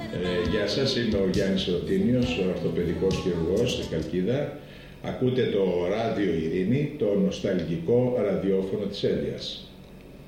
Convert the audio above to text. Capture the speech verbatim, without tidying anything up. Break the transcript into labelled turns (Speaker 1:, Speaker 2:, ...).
Speaker 1: Ε, γεια σας, είμαι ο Γιάννης Ρωτίνιος, ο ορθοπαιδικός χειρουργός στη Χαλκίδα. Ακούτε το Ράδιο Ειρήνη, το νοσταλγικό ραδιόφωνο της Έλβειας.